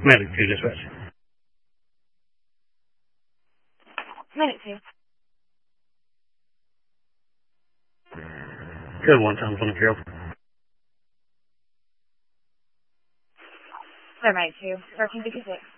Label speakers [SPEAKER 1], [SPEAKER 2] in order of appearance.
[SPEAKER 1] Medic 2 dispatch.
[SPEAKER 2] Medic 2.
[SPEAKER 1] Good 1 times 1 0.
[SPEAKER 2] Sorry, Medic 2. 1356.